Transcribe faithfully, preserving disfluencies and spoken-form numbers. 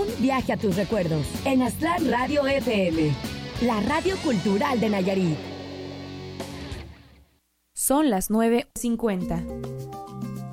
viaje a tus recuerdos en Aztlán Radio F M, la radio cultural de Nayarit. Son las nueve cincuenta.